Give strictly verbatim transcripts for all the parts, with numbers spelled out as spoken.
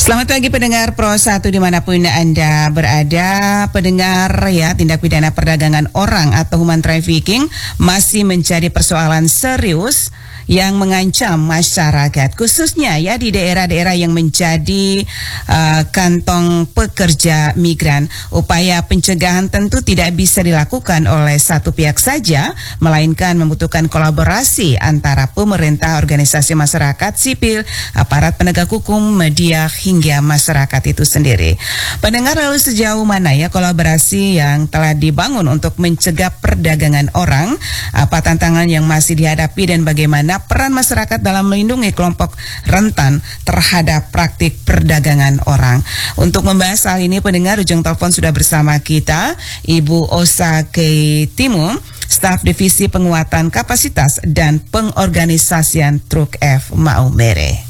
Selamat pagi pendengar Pro satu dimanapun Anda berada. Pendengar ya, tindak pidana perdagangan orang atau human trafficking masih menjadi persoalan serius yang mengancam masyarakat, khususnya ya di daerah-daerah yang menjadi uh, kantong pekerja migran. Upaya pencegahan tentu tidak bisa dilakukan oleh satu pihak saja, melainkan membutuhkan kolaborasi antara pemerintah, organisasi masyarakat sipil, aparat penegak hukum, media, hingga masyarakat itu sendiri. Pendengar, lalu sejauh mana ya kolaborasi yang telah dibangun untuk mencegah perdagangan orang? Apa tantangan yang masih dihadapi dan bagaimana peran masyarakat dalam melindungi kelompok rentan terhadap praktik perdagangan orang? Untuk membahas hal ini, pendengar, ujung telepon sudah bersama kita Ibu Osa Keitimu, staf divisi penguatan kapasitas dan pengorganisasian Truk F Maumere.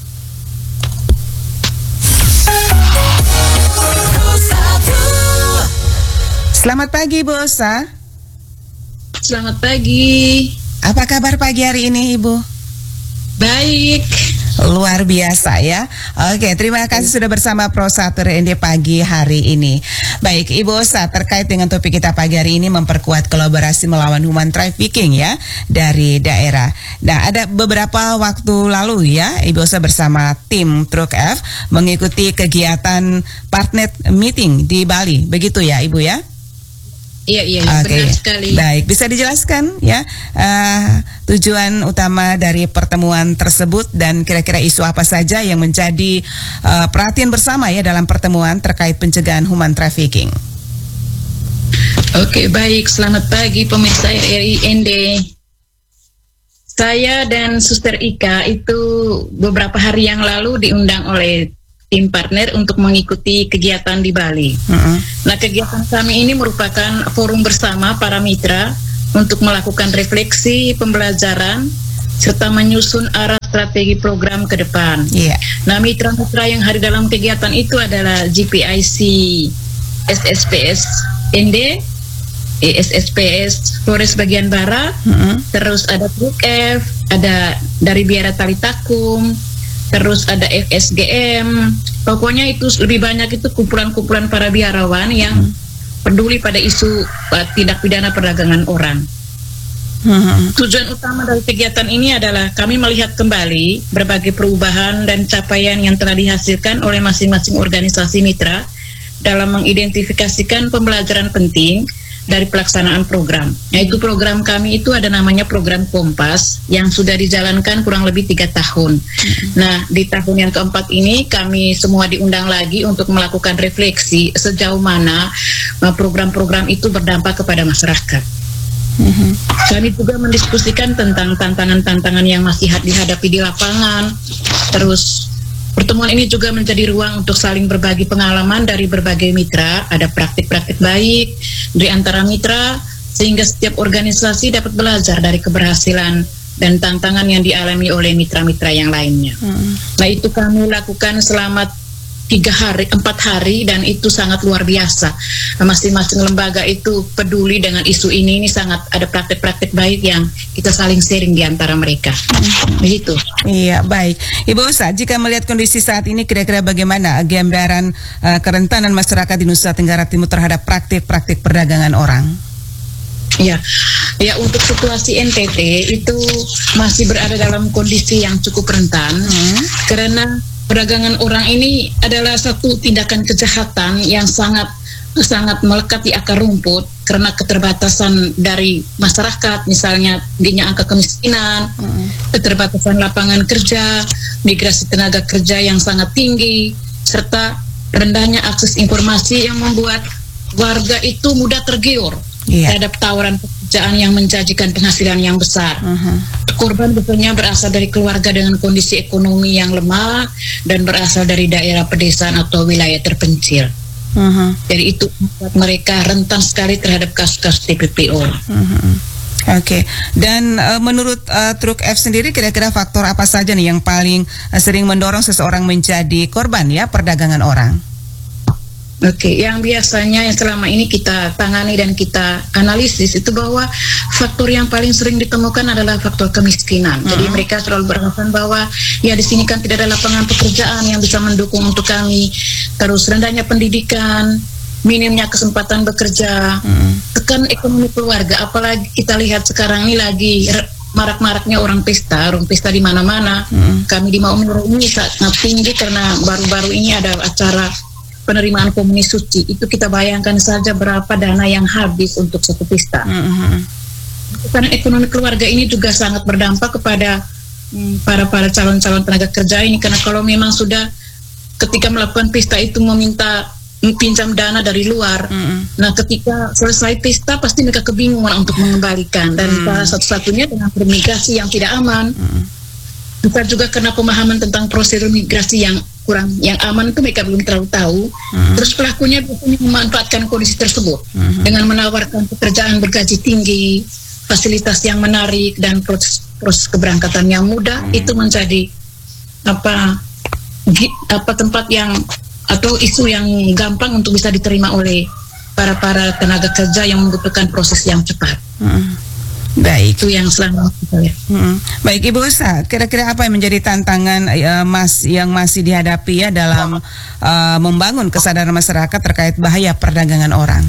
Selamat pagi, Bu Osa. Selamat pagi. Apa kabar pagi hari ini, Ibu? Baik. Luar biasa ya. Oke, terima kasih sudah bersama Pro satu R N D pagi hari ini. Baik, Ibu Osa, terkait dengan topik kita pagi hari ini, memperkuat kolaborasi melawan human trafficking ya dari daerah. Nah, ada beberapa waktu lalu ya, Ibu Osa bersama tim Truk F mengikuti kegiatan partner meeting di Bali. Begitu ya, Ibu ya? Iya, iya, okay. Benar sekali. Baik, bisa dijelaskan ya uh, tujuan utama dari pertemuan tersebut dan kira-kira isu apa saja yang menjadi uh, perhatian bersama ya dalam pertemuan terkait pencegahan human trafficking. Oke, okay, baik. Selamat pagi pemirsa R I N D. Saya dan Suster Ika itu beberapa hari yang lalu diundang oleh tim partner untuk mengikuti kegiatan di Bali. Uh-uh. Nah, kegiatan kami ini merupakan forum bersama para mitra untuk melakukan refleksi, pembelajaran, serta menyusun arah strategi program ke depan. Yeah. Nah, mitra-mitra yang hadir dalam kegiatan itu adalah G P I C S S P S N D, E S S P S Flores bagian Barat, uh-uh. terus ada Truk F, ada dari Biara Talitakum, terus ada F S G M. Pokoknya itu lebih banyak itu kumpulan-kumpulan para biarawan yang hmm. peduli pada isu uh, tindak pidana perdagangan orang. Hmm. Tujuan utama dari kegiatan ini adalah kami melihat kembali berbagai perubahan dan capaian yang telah dihasilkan oleh masing-masing organisasi mitra dalam mengidentifikasikan pembelajaran penting dari pelaksanaan program. Yaitu program kami itu ada namanya program Kompas yang sudah dijalankan kurang lebih tiga tahun. Mm-hmm. Nah, di tahun yang keempat ini kami semua diundang lagi untuk melakukan refleksi sejauh mana uh, program-program itu berdampak kepada masyarakat. Mm-hmm. Kami juga mendiskusikan tentang tantangan-tantangan yang masih dihadapi di lapangan. Terus pertemuan ini juga menjadi ruang untuk saling berbagi pengalaman dari berbagai mitra, ada praktik-praktik baik dari antara mitra, sehingga setiap organisasi dapat belajar dari keberhasilan dan tantangan yang dialami oleh mitra-mitra yang lainnya. Hmm. Nah, itu kami lakukan selama tiga hari, empat hari, dan itu sangat luar biasa. Masing-masing lembaga itu peduli dengan isu ini, ini sangat ada praktek-praktek baik yang kita saling sharing di antara mereka. Hmm. Begitu. Iya, baik. Ibu Osa, jika melihat kondisi saat ini, kira-kira bagaimana gambaran uh, kerentanan masyarakat di Nusa Tenggara Timur terhadap praktik-praktik perdagangan orang? Ya, ya untuk situasi N T T itu masih berada dalam kondisi yang cukup rentan, hmm. karena perdagangan orang ini adalah satu tindakan kejahatan yang sangat sangat melekat di akar rumput karena keterbatasan dari masyarakat, misalnya tingginya angka kemiskinan, hmm. keterbatasan lapangan kerja, migrasi tenaga kerja yang sangat tinggi, serta rendahnya akses informasi yang membuat warga itu mudah tergiur yeah. terhadap tawaran pekerjaan yang menjanjikan penghasilan yang besar. Uh-huh. Korban biasanya berasal dari keluarga dengan kondisi ekonomi yang lemah dan berasal dari daerah pedesaan atau wilayah terpencil. Uh-huh. Jadi itu membuat mereka rentan sekali terhadap kasus-kasus T P P O. Uh-huh. Oke, okay. Dan uh, menurut uh, Truk F sendiri, kira-kira faktor apa saja nih yang paling uh, sering mendorong seseorang menjadi korban ya perdagangan orang? Oke, yang biasanya yang selama ini kita tangani dan kita analisis itu bahwa faktor yang paling sering ditemukan adalah faktor kemiskinan. Mm-hmm. Jadi mereka selalu beralasan bahwa ya di sini kan tidak ada lapangan pekerjaan yang bisa mendukung untuk kami, terus rendahnya pendidikan, minimnya kesempatan bekerja, mm-hmm. tekan ekonomi keluarga. Apalagi kita lihat sekarang ini lagi marak-maraknya orang pesta, orang pesta di mana-mana. Mm-hmm. Kami di Maumere ini sangat tinggi karena baru-baru ini ada acara penerimaan komunis suci. Itu kita bayangkan saja berapa dana yang habis untuk satu pesta. Mm-hmm. Karena ekonomi keluarga ini juga sangat berdampak kepada mm, para para calon-calon tenaga kerja ini, karena kalau memang sudah ketika melakukan pesta itu meminta pinjam dana dari luar, mm-hmm. nah ketika selesai pesta pasti mereka kebingungan untuk mengembalikan, dan mm-hmm. salah satu-satunya dengan migrasi yang tidak aman. Mm-hmm. Bukan juga karena pemahaman tentang prosedur migrasi yang kurang, yang aman itu mereka belum terlalu tahu. Mm-hmm. Terus pelakunya biasanya memanfaatkan kondisi tersebut mm-hmm. dengan menawarkan pekerjaan bergaji tinggi, fasilitas yang menarik, dan proses, proses keberangkatan yang mudah. Mm-hmm. Itu menjadi apa apa tempat yang atau isu yang gampang untuk bisa diterima oleh para para tenaga kerja yang membutuhkan proses yang cepat. Mm-hmm. Baik. Itu yang selama kita lihat. Hmm. Baik Ibu Usa, kira-kira apa yang menjadi tantangan uh, mas yang masih dihadapi ya dalam uh, membangun kesadaran masyarakat terkait bahaya perdagangan orang?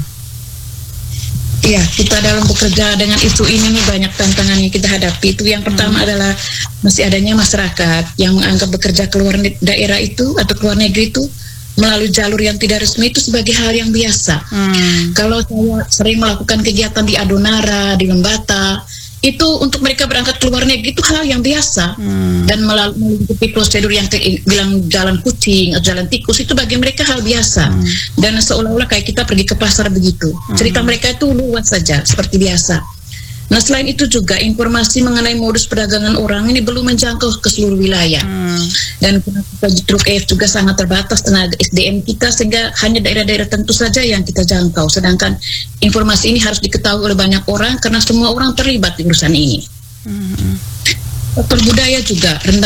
Iya, kita dalam bekerja dengan isu ini nih banyak tantangan yang kita hadapi. Itu yang pertama hmm. adalah masih adanya masyarakat yang menganggap bekerja keluar daerah itu atau keluar negeri itu melalui jalur yang tidak resmi itu sebagai hal yang biasa. Hmm. Kalau saya sering melakukan kegiatan di Adonara, di Lembata, itu untuk mereka berangkat ke luar negeri itu hal yang biasa. Hmm. Dan melalui prosedur yang bilang jalan kucing atau jalan tikus itu bagi mereka hal biasa. Hmm. Dan seolah-olah kayak kita pergi ke pasar begitu. Hmm. Cerita mereka itu luas saja seperti biasa. Nah, selain itu juga informasi mengenai modus perdagangan orang ini belum menjangkau ke seluruh wilayah. Hmm. Dan kita di Truk E F juga sangat terbatas tenaga S D M kita, sehingga hanya daerah-daerah tentu saja yang kita jangkau. Sedangkan informasi ini harus diketahui oleh banyak orang karena semua orang terlibat di urusan ini. Hmm. Faktor budaya juga rendah